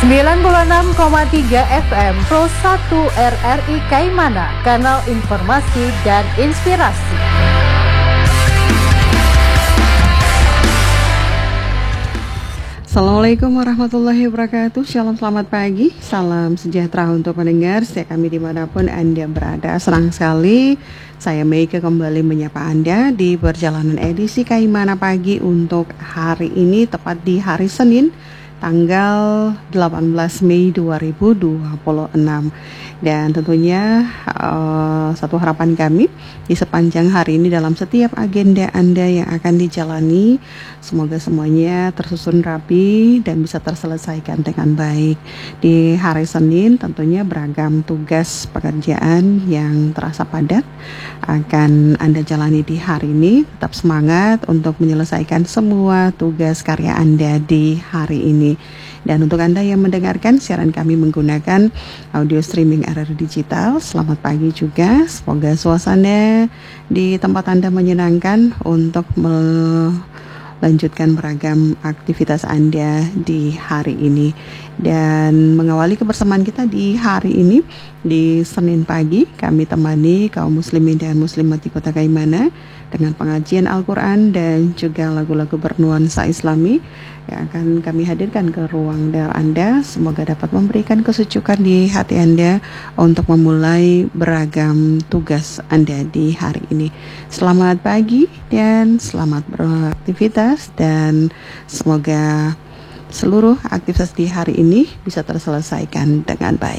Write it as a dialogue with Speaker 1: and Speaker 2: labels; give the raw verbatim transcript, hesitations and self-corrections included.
Speaker 1: sembilan puluh enam koma tiga F M Pro satu R R I Kaimana, kanal informasi dan inspirasi.
Speaker 2: Assalamualaikum warahmatullahi wabarakatuh. Shalom, selamat pagi. Salam sejahtera untuk pendengar setia kami dimanapun Anda berada. Senang sekali saya Meike kembali menyapa Anda di perjalanan edisi Kaimana Pagi untuk hari ini, tepat di hari Senin tanggal delapan belas Mei dua ribu dua puluh enam. Dan tentunya uh, satu harapan kami di sepanjang hari ini dalam setiap agenda Anda yang akan dijalani, semoga semuanya tersusun rapi dan bisa terselesaikan dengan baik. Di hari Senin tentunya beragam tugas pekerjaan yang terasa padat akan Anda jalani di hari ini. Tetap semangat untuk menyelesaikan semua tugas karya Anda di hari ini. Dan untuk Anda yang mendengarkan siaran kami menggunakan audio streaming R R I Digital, selamat pagi juga. Semoga suasana di tempat Anda menyenangkan untuk melanjutkan beragam aktivitas Anda di hari ini. Dan mengawali kebersamaan kita di hari ini, di Senin pagi, kami temani kaum muslimin dan muslimat di Kota Kaimana dengan pengajian Al-Quran dan juga lagu-lagu bernuansa Islami yang akan kami hadirkan ke ruang dial Anda. Semoga dapat memberikan kesejukan di hati Anda untuk memulai beragam tugas Anda di hari ini. Selamat pagi dan selamat beraktivitas, dan semoga seluruh aktivitas di hari ini bisa terselesaikan dengan baik.